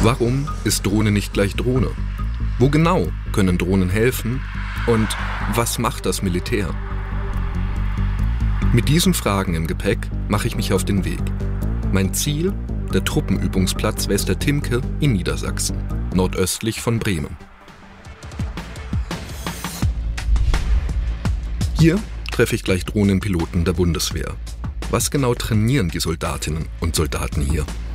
Warum ist Drohne nicht gleich Drohne? Wo genau können Drohnen helfen? Und was macht das Militär? Mit diesen Fragen im Gepäck mache ich mich auf den Weg. Mein Ziel? Der Truppenübungsplatz Westertimke in Niedersachsen, nordöstlich von Bremen. Hier treffe ich gleich Drohnenpiloten der Bundeswehr. Was genau trainieren die Soldatinnen und Soldaten hier?